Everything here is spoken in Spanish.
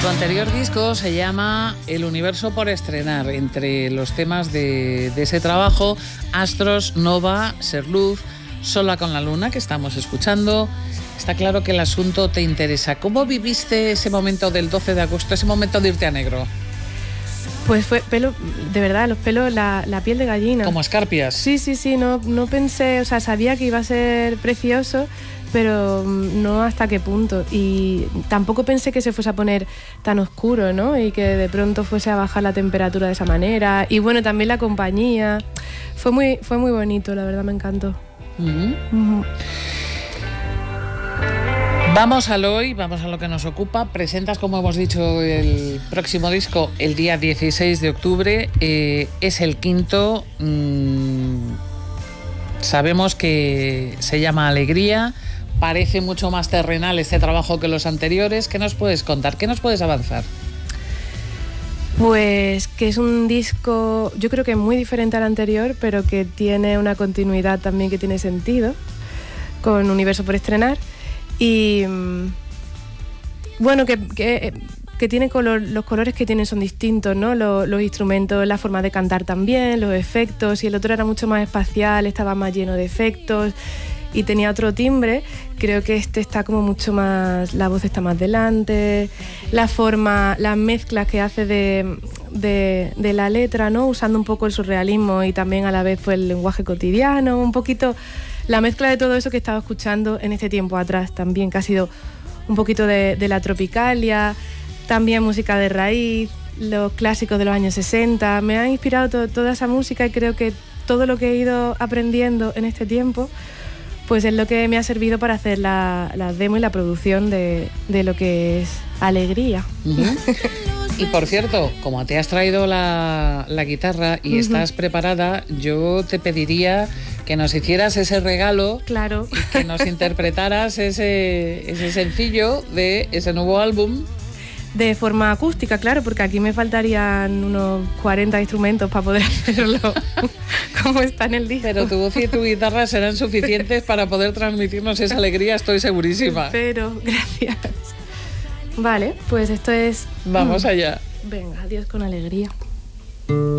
Tu anterior disco se llama El universo por estrenar. Entre los temas de ese trabajo, Astros, Nova, Ser Luz, Sola con la luna, que estamos escuchando. Está claro que el asunto te interesa. ¿Cómo viviste ese momento del 12 de agosto, ese momento de irte a negro? Pues fue pelo, de verdad, los pelos, la piel de gallina. Como escarpias. Sí, no pensé, o sea, sabía que iba a ser precioso, pero no hasta qué punto. Y tampoco pensé que se fuese a poner tan oscuro, ¿no? Y que de pronto fuese a bajar la temperatura de esa manera. Y bueno, también la compañía. Fue muy bonito, la verdad, me encantó. Vamos al hoy, vamos a lo que nos ocupa. Presentas, como hemos dicho, el próximo disco el día 16 de octubre. Es el quinto. Sabemos que se llama Alegría. Parece mucho más terrenal este trabajo que los anteriores. ¿Qué nos puedes contar? ¿Qué nos puedes avanzar? Pues que es un disco, yo creo que muy diferente al anterior, pero que tiene una continuidad también que tiene sentido, con Universo por estrenar. Y bueno, que tiene color, los colores que tienen son distintos, ¿no? Los instrumentos, la forma de cantar también, los efectos, y el otro era mucho más espacial, estaba más lleno de efectos y tenía otro timbre. Creo que este está como mucho más, la voz está más delante, la forma, las mezclas que hace de la letra, ¿no? Usando un poco el surrealismo y también a la vez pues el lenguaje cotidiano, un poquito la mezcla de todo eso que estaba escuchando en este tiempo atrás también, que ha sido un poquito de la tropicalia, también música de raíz, los clásicos de los años 60. Me ha inspirado toda esa música y creo que todo lo que he ido aprendiendo en este tiempo pues es lo que me ha servido para hacer la demo y la producción de lo que es Alegría. Y por cierto, como te has traído la guitarra y estás preparada, yo te pediría que nos hicieras ese regalo. Claro. Y que nos interpretaras ese sencillo de ese nuevo álbum. De forma acústica, claro, porque aquí me faltarían unos 40 instrumentos para poder hacerlo como está en el disco. Pero tu voz y tu guitarra serán suficientes para poder transmitirnos esa alegría, estoy segurísima. Pero, gracias. Vale, pues esto es... Vamos allá. Venga, adiós con alegría.